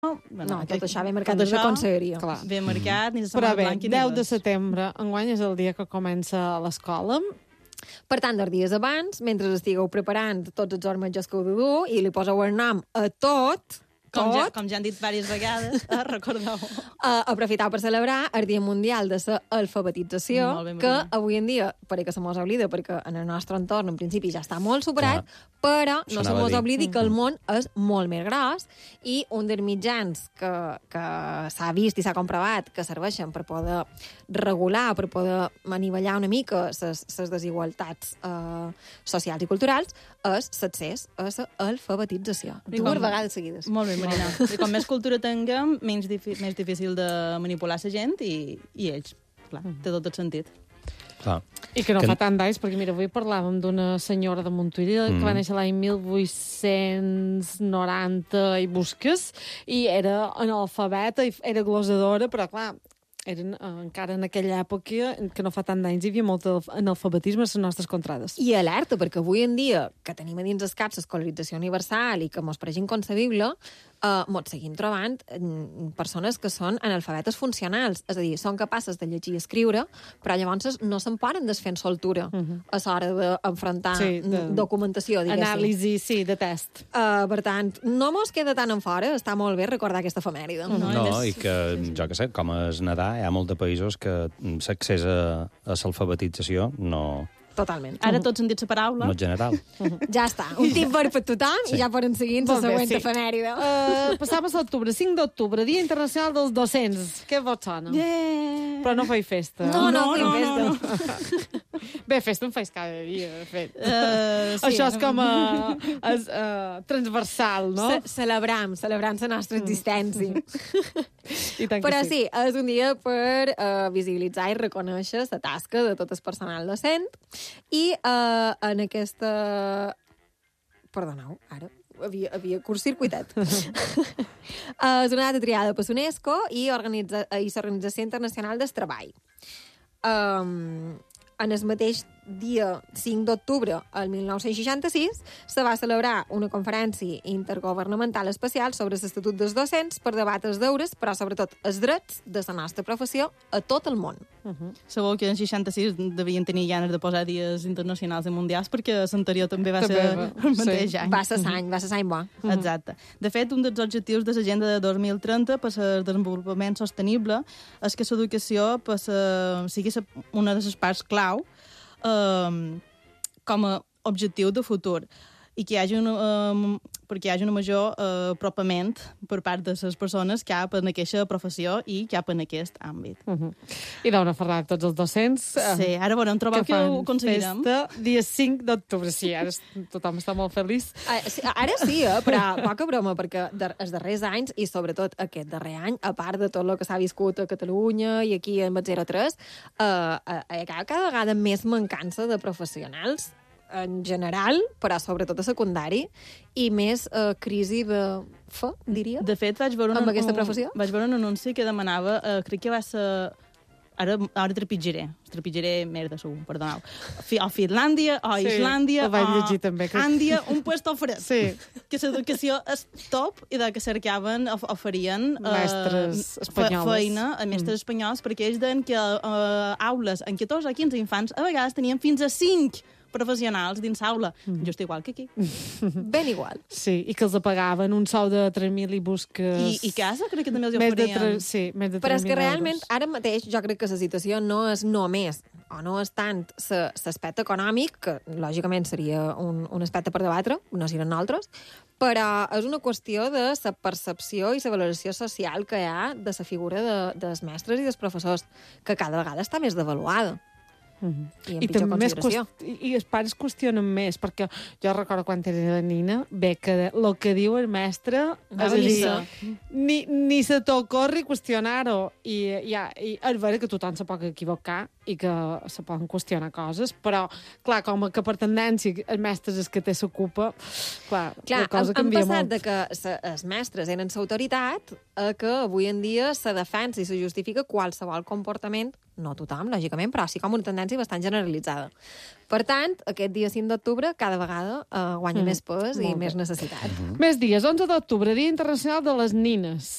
Bueno, no, tot això ve marcat des de conselleria. Ve marcat, ni de Però setmana bé, blanca, 10 de setembre, enguany és el dia que comença l'escola. Per tant, els dies abans, mentre estigueu preparant tots els ormetges que heu de dur i li poseu el nom a tot... Com ja han dit diverses vegades, recordeu. Aprofitau per celebrar el Dia Mundial de la Alfabetització, que avui en dia, perquè se mos oblida, perquè en el nostre entorn, en principi, ja està molt superat, però no se mos oblidi que el món és molt més gros i un dels mitjans que s'ha vist i s'ha comprovat que serveixen per poder regular, per poder anivellar una mica les desigualtats socials i culturals, és l'accés a l'alfabetització. 2 vegades seguides. Molt bé, Marina. I com més cultura tinguem, més difícil de manipular la gent i ells. Clar, té tot el sentit. Clar. I que no fa tant d'anys, perquè mira, avui parlàvem d'una senyora de Montuïri que va néixer l'any 1890 i busques, i era analfabeta, i era glosadora, però clar, encara en aquella època, que no fa tant d'anys, hi havia molt analfabetisme a les nostres contrades. I alerta, perquè avui en dia, que tenim a dins el cap l'escolarització universal i que mos pareix inconcebible, mos seguim trobant persones que són analfabetes funcionals, és a dir, són capaces de llegir i escriure, però llavors no se'n poden desfer en soltura a l'hora d'enfrontar documentació, diguéssim. Anàlisi, sí, de test. Per tant, no mos queda tan en fora, està molt bé recordar aquesta efemèride. No, i que, jo què sé, com és nedar, hi ha molts de països que l'accés a l'alfabetització no... Totalment. Ara tots han dit la paraula. No general. Ja està. Un tip per tothom i ja poden seguir la següent efemèride. Passam a l'octubre, 5 d'octubre, Dia Internacional dels Docents. Què vos sona? Però no feia festa. No feia festa. Bé, festa en feis cada dia, de fet. Això és com transversal, no? Celebrant la nostra existència. Però sí, és un dia per visibilitzar i reconèixer la tasca de tot el personal docent i en aquesta... Perdoneu, ara havia curtcircuitat. És una data triada per l'UNESCO i l'Organització Internacional del Treball. En el mateix dia 5 d'octubre del 1966 se va celebrar una conferència intergovernamental especial sobre l'Estatut dels Docents per debatre els deures, però sobretot els drets de la nostra professió a tot el món. Sabeu que en 66 devien tenir ganes de posar dies internacionals i mundials perquè l'anterior també va ser el mateix any. Va ser l'any bo. Exacte. De fet, un dels objectius de l'Agenda de 2030 per al desenvolupament sostenible és que l'educació sigui una de les parts clau com a objectiu de futur i que hi hagi perquè hi hagi un major apropament per part de les persones cap en aquesta professió i cap en aquest àmbit. I d'una Ferran, tots els docents... Sí, ara veurem, trobar que ho aconseguirem. Festa, dia 5 d'octubre, sí, ara tothom està molt feliç. Ara sí, però poca broma, perquè els darrers anys, i sobretot aquest darrer any, a part de tot el que s'ha viscut a Catalunya i aquí en 03, cada vegada més mancança de professionals en general, però sobretot a secundari, i més crisi de fe, diria. De fet, vaig veure aquesta professió. Vaig veure un anunci que demanava, crec que va ser... Ara trepitjaré merda, segur, perdoneu. O Finlàndia, o Islàndia, o Àndia, un puesto fred. Sí. Que l'educació és top i que cercaven, oferien mestres espanyoles. Feina a mestres espanyols, perquè ells deien que aules en 14 o 15 infants a vegades tenien fins a 5 professionals dins aula, just igual que aquí. Ben igual. Sí, i que els pagaven un sou de 3.000 i busques... I casa, crec que també els oferien. Sí, més de 3.000 Però és que realment, euros. ara mateix, jo crec que la situació no és només, o no és tant l'aspecte econòmic, que lògicament seria un aspecte per debatre, no seran altres, però és una qüestió de la percepció i la valoració social que hi ha de la figura dels mestres i dels professors, que cada vegada està més devaluada. I en pitjor consideració. I els pares qüestionen més, perquè jo recordo quan era nina, bé, que el que diu el mestre, és a dir, ni se t'ocorri qüestionar-ho. I és vera que tothom se pot equivocar i que se poden qüestionar coses, però, clar, com que per tendència el mestre és que té s'ocupa, clar, la cosa canvia molt. Han passat de que els mestres eren l'autoritat a que avui en dia se defensa i se justifica qualsevol comportament, no tothom, lògicament, però sí com una tendència bastant generalitzada. Per tant, aquest dia 5 d'octubre cada vegada guanya més pes i més necessitat. Més dies, 11 d'octubre, Dia Internacional de les Nines.